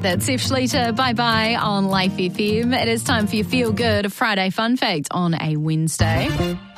That's Steph Schleter. Bye-bye on Life FM. It is time for your Feel Good Friday Fun Fact on a Wednesday.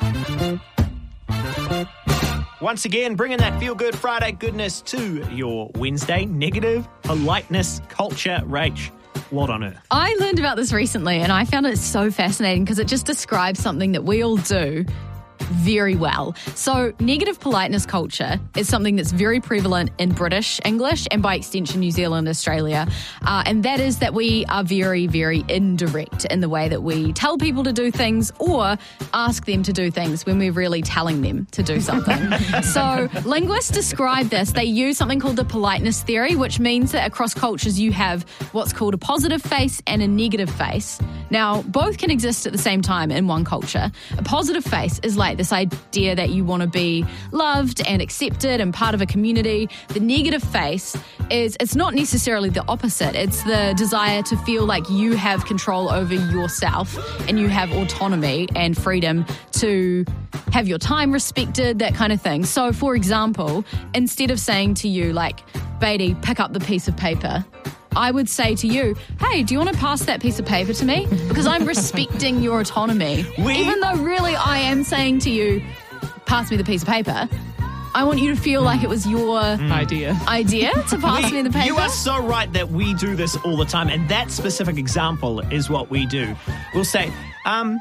Once again, bringing that Feel Good Friday goodness to your Wednesday. Negative politeness culture. Rach, what on earth? I learned about this recently and I found it so fascinating because it just describes something that we all do very well. So negative politeness culture is something that's very prevalent in British English and by extension New Zealand, Australia. And that is that we are very, very indirect in the way that we tell people to do things or ask them to do things when we're really telling them to do something. So linguists describe this. They use something called the politeness theory, which means that across cultures you have what's called a positive face and a negative face. Now, both can exist at the same time in one culture. A positive face is like this idea that you want to be loved and accepted and part of a community. The negative face is, it's not necessarily the opposite. It's the desire to feel like you have control over yourself and you have autonomy and freedom to have your time respected, that kind of thing. So, for example, instead of saying to you, like, Beatty, pick up the piece of paper, I would say to you, hey, do you want to pass that piece of paper to me? Because I'm respecting your autonomy. Even though really I am saying to you, pass me the piece of paper, I want you to feel like it was your idea to pass me the paper. You are so right that we do this all the time, and that specific example is what we do. We'll say, I'm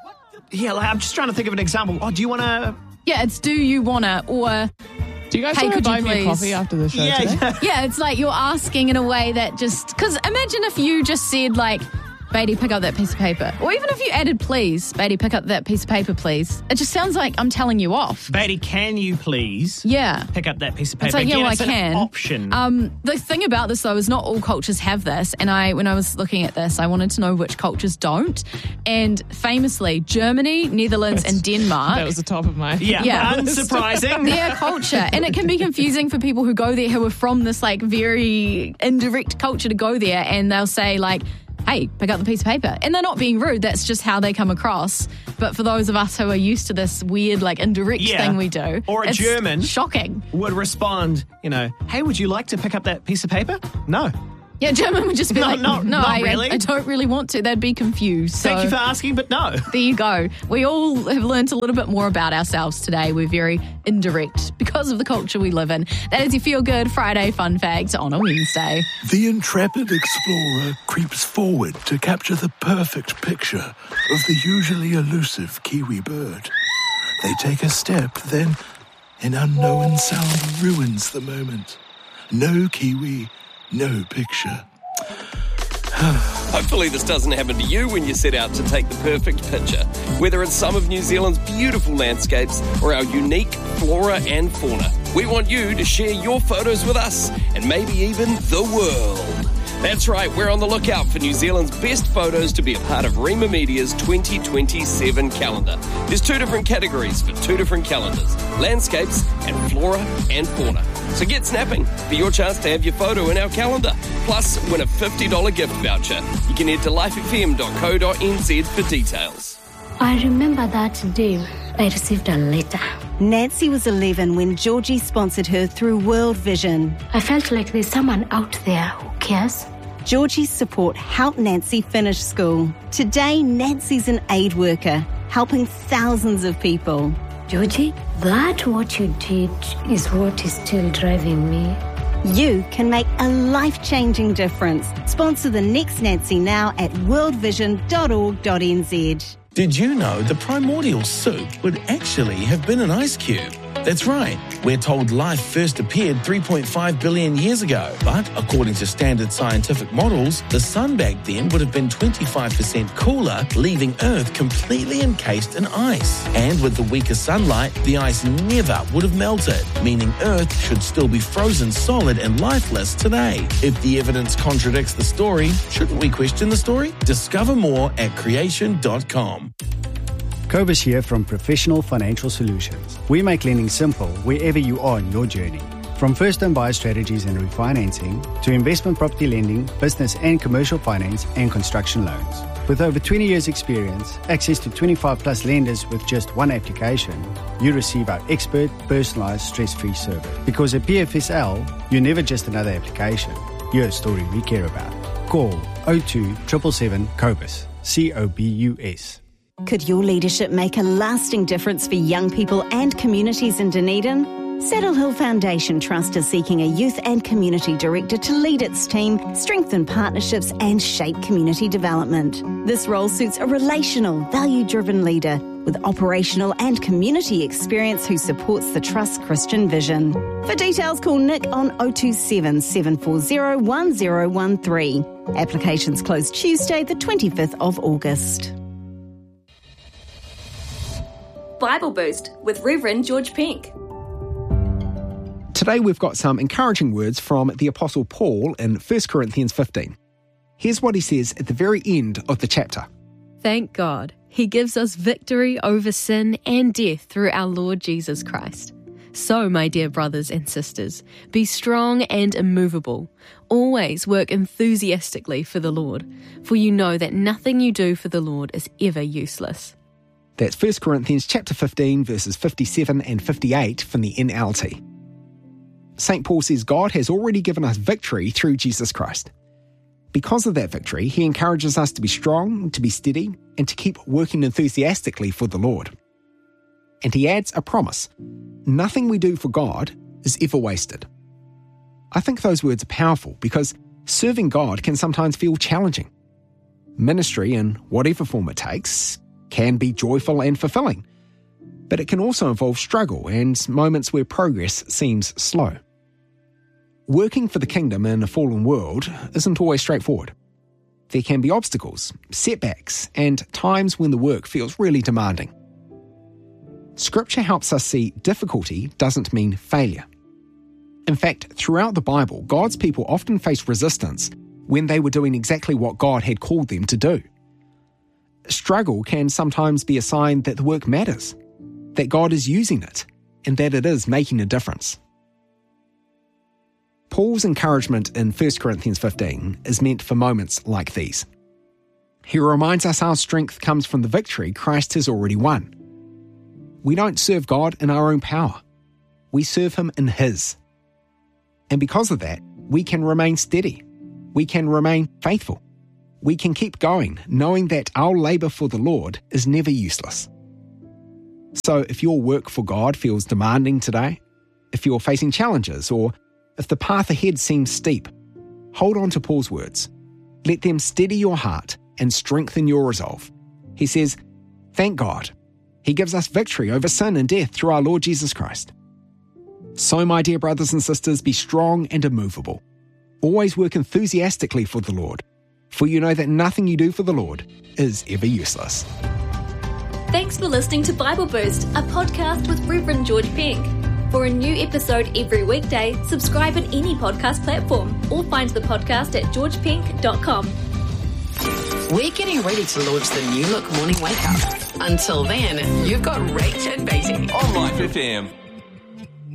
just trying to think of an example. Oh, do you want to... Yeah, it's do you want to, or... Do you guys want to buy me a coffee after the show today? Yeah, it's like you're asking in a way that just... Because imagine if you just said, like, Beatty, pick up that piece of paper. Or even if you added, please, Beatty, pick up that piece of paper, please. It just sounds like I'm telling you off. Beatty, can you please pick up that piece of paper? It's like, yeah, Again, well, it's I can. An option. The thing about this, though, is not all cultures have this. And when I was looking at this, I wanted to know which cultures don't. And famously, Germany, Netherlands, and Denmark. That was the top of my... Yeah. Unsurprising. Their culture. And it can be confusing for people who go there who are from this, like, very indirect culture to go there. And they'll say, like, hey, pick up the piece of paper. And they're not being rude. That's just how they come across. But for those of us who are used to this weird, like, indirect thing we do, or a German shocking would respond, hey, would you like to pick up that piece of paper? No. Yeah, German would just be not really. I don't really want to. They'd be confused. Thank you for asking, but no. There you go. We all have learned a little bit more about ourselves today. We're very indirect because of the culture we live in. That is your Feel Good Friday Fun Fact on a Wednesday. The intrepid explorer creeps forward to capture the perfect picture of the usually elusive kiwi bird. They take a step, then an unknown sound ruins the moment. No kiwi, no picture. Hopefully this doesn't happen to you when you set out to take the perfect picture, whether it's some of New Zealand's beautiful landscapes or our unique flora and fauna. We want you to share your photos with us and maybe even the world. That's right, we're on the lookout for New Zealand's best photos to be a part of Rima Media's 2027 calendar. There's 2 different categories for 2 different calendars, landscapes and flora and fauna. So get snapping for your chance to have your photo in our calendar. Plus, win a $50 gift voucher. You can head to lifefm.co.nz for details. I remember that day I received a letter. Nancy was 11 when Georgie sponsored her through World Vision. I felt like there's someone out there who cares. Georgie's support helped Nancy finish school. Today, Nancy's an aid worker, helping thousands of people. Georgie, that what you did is what is still driving me. You can make a life-changing difference. Sponsor the next Nancy now at worldvision.org.nz. Did you know the primordial soup would actually have been an ice cube? That's right. We're told life first appeared 3.5 billion years ago. But according to standard scientific models, the sun back then would have been 25% cooler, leaving Earth completely encased in ice. And with the weaker sunlight, the ice never would have melted, meaning Earth should still be frozen solid and lifeless today. If the evidence contradicts the story, shouldn't we question the story? Discover more at creation.com. Kobus here from Professional Financial Solutions. We make lending simple wherever you are in your journey. From first-time buyer strategies and refinancing to investment property lending, business and commercial finance and construction loans. With over 20 years experience, access to 25 plus lenders with just one application, you receive our expert, personalized, stress-free service. Because at PFSL, you're never just another application. You're a story we care about. Call 02 777 COBUS. COBUS. Could your leadership make a lasting difference for young people and communities in Dunedin? Saddle Hill Foundation Trust is seeking a youth and community director to lead its team, strengthen partnerships and shape community development. This role suits a relational, value-driven leader with operational and community experience who supports the Trust's Christian vision. For details, call Nick on 027 740 1013. Applications close Tuesday, the 25th of August. Bible Boost with Reverend George Pink. Today we've got some encouraging words from the Apostle Paul in 1 Corinthians 15. Here's what he says at the very end of the chapter. Thank God, He gives us victory over sin and death through our Lord Jesus Christ. So, my dear brothers and sisters, be strong and immovable. Always work enthusiastically for the Lord, for you know that nothing you do for the Lord is ever useless. That's 1 Corinthians chapter 15, verses 57 and 58 from the NLT. St. Paul says God has already given us victory through Jesus Christ. Because of that victory, he encourages us to be strong, to be steady, and to keep working enthusiastically for the Lord. And he adds a promise. Nothing we do for God is ever wasted. I think those words are powerful because serving God can sometimes feel challenging. Ministry, in whatever form it takes, can be joyful and fulfilling, but it can also involve struggle and moments where progress seems slow. Working for the kingdom in a fallen world isn't always straightforward. There can be obstacles, setbacks, and times when the work feels really demanding. Scripture helps us see difficulty doesn't mean failure. In fact, throughout the Bible, God's people often faced resistance when they were doing exactly what God had called them to do. Struggle can sometimes be a sign that the work matters, that God is using it, and that it is making a difference. Paul's encouragement in 1 Corinthians 15 is meant for moments like these. He reminds us our strength comes from the victory Christ has already won. We don't serve God in our own power. We serve him in his. And because of that, we can remain steady. We can remain faithful. We can keep going, knowing that our labour for the Lord is never useless. So if your work for God feels demanding today, if you're facing challenges, or if the path ahead seems steep, hold on to Paul's words. Let them steady your heart and strengthen your resolve. He says, thank God. He gives us victory over sin and death through our Lord Jesus Christ. So, my dear brothers and sisters, be strong and immovable. Always work enthusiastically for the Lord, for you know that nothing you do for the Lord is ever useless. Thanks for listening to Bible Boost, a podcast with Reverend George Pink. For a new episode every weekday, subscribe on any podcast platform or find the podcast at georgepink.com. We're getting ready to launch the New Look Morning Wake Up. Until then, you've got Rach and Beatty on Life FM.